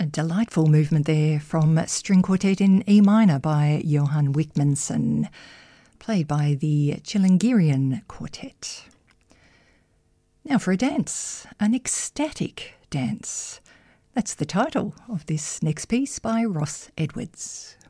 A delightful movement there from String Quartet in E minor by Johann Wickmanson, played by the Chilingirian Quartet. Now for a dance, an ecstatic dance. That's the title of this next piece by Ross Edwards.